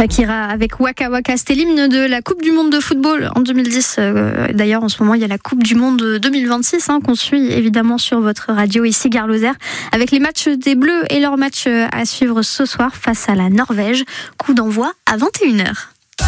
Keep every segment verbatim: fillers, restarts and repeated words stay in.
Shakira avec Waka Waka, c'était l'hymne de la Coupe du Monde de football en deux mille dix. Euh, d'ailleurs, en ce moment, il y a la Coupe du Monde deux mille vingt-six hein, qu'on suit évidemment sur votre radio ici, Gare Lozère, avec les matchs des Bleus et leur match à suivre ce soir face à la Norvège. Coup d'envoi à vingt et une heures.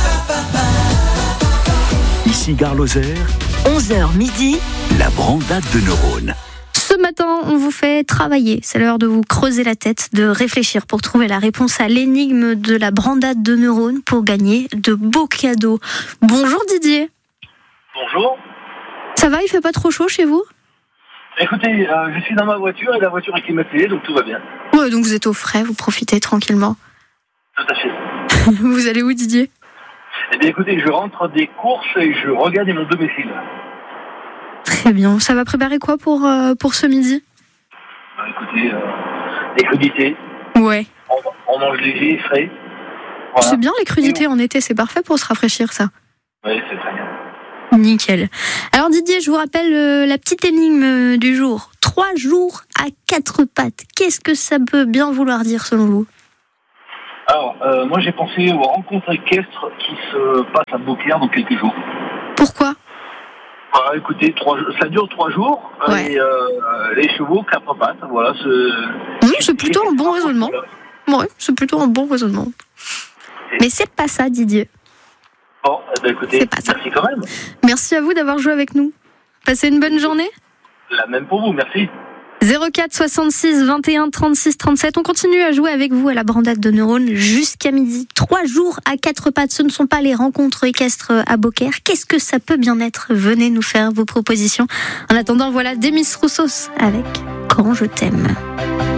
Ici, Gare Lozère, onze heures midi, la brandade de neurones. Ce matin, on vous fait travailler. C'est l'heure de vous creuser la tête, de réfléchir pour trouver la réponse à l'énigme de la brandade de neurones pour gagner de beaux cadeaux. Bonjour Didier. Bonjour. Ça va, il fait pas trop chaud chez vous ? Écoutez, euh, je suis dans ma voiture et la voiture est climatisée, donc tout va bien. Ouais, donc vous êtes au frais, vous profitez tranquillement. Tout à fait. Vous allez où Didier ? Eh bien écoutez, je rentre des courses et je regagne mon domicile. Très bien. Ça va préparer quoi pour, euh, pour ce midi ? Bah, écoutez, euh, les crudités. Ouais. On, on mange léger, frais. Voilà. C'est bien les crudités en été, c'est parfait pour se rafraîchir ça. Oui, c'est très bien. Nickel. Alors Didier, je vous rappelle euh, la petite énigme du jour. Trois jours à quatre pattes. Qu'est-ce que ça peut bien vouloir dire selon vous ? Alors, euh, moi j'ai pensé aux rencontres équestres qui se passent à Beaucaire dans quelques jours. Pourquoi ? Voilà, écoutez, trois, ça dure trois jours. Ouais. Et euh, les chevaux, quatre pattes. Voilà, Mmh, c'est plutôt un bon raisonnement. Ouais, c'est plutôt un bon raisonnement. Mais c'est pas ça, Didier. Bon, eh ben, écoutez, C'est pas ça. merci quand même. Merci à vous d'avoir joué avec nous. Passez une bonne journée. La même pour vous, merci. zéro quatre soixante-six vingt et un trente-six trente-sept. On continue à jouer avec vous à la brandade de neurones jusqu'à midi. Trois jours à quatre pattes, ce ne sont pas les rencontres équestres à Beaucaire. Qu'est-ce que ça peut bien être ? Venez nous faire vos propositions. En attendant, voilà Demis Roussos avec Quand je t'aime.